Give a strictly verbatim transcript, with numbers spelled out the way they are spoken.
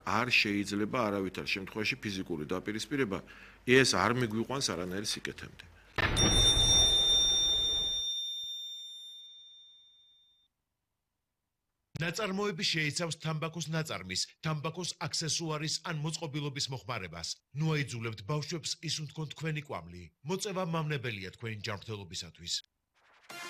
არ შეიძლება არავითარ შემთხვევაში ფიზიკური დაპირისპირება ეს არ მიგვიყვანს არანაირ სიკეთემდე. ნაწარმოები შეიცავს თამბაქოს ნაწარმის, თამბაქოს აქსესუარის ან მოწყობილობის მოხმარებას. ნუ აიძულებთ ბავშვებს ისუნთქონ თქვენი კვამლი. მოწევა მავნებელია თქვენი ჯანმრთელობისათვის.